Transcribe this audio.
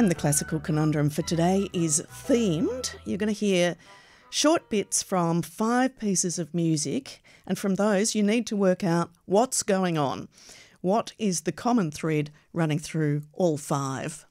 And the classical conundrum for today is themed. You're going to hear short bits from 5 pieces of music, and from those you need to work out what's going on. What is the common thread running through all 5?